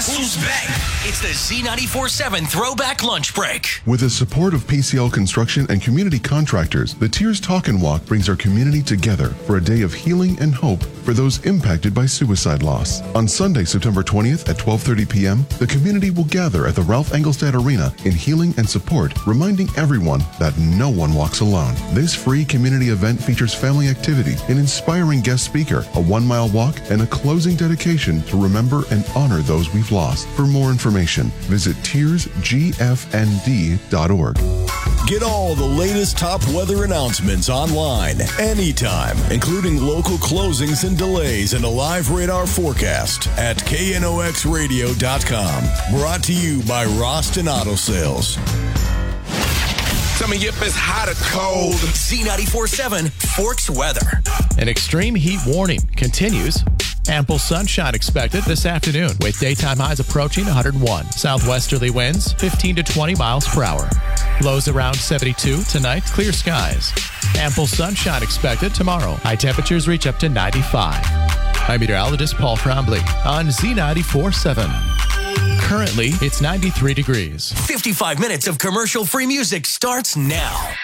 Guess who's back? It's the Z94.7 Throwback Lunch Break. With the support of PCL Construction and community contractors, the Tears Talk and Walk brings our community together for a day of healing and hope for those impacted by suicide loss. On Sunday, September 20th at 12:30 p.m., the community will gather at the Ralph Engelstad Arena in healing and support, reminding everyone that no one walks alone. This free community event features family activity, an inspiring guest speaker, a 1-mile walk, and a closing dedication to remember and honor those we've lost. For more information, visit tearsgfnd.org. Get all the latest top weather announcements online, anytime, including local closings and delays and a live radar forecast at knoxradio.com. Brought to you by Roston Auto Sales. Tell me if it's hot or cold. Z94.7 Forks weather. An extreme heat warning continues. Ample sunshine expected this afternoon with daytime highs approaching 101. Southwesterly winds 15 to 20 miles per hour. Lows around 72 tonight. Clear skies. Ample sunshine expected tomorrow. High temperatures reach up to 95. I'm meteorologist Paul Trombley on Z94.7. Currently, it's 93 degrees. 55 minutes of commercial-free music starts now.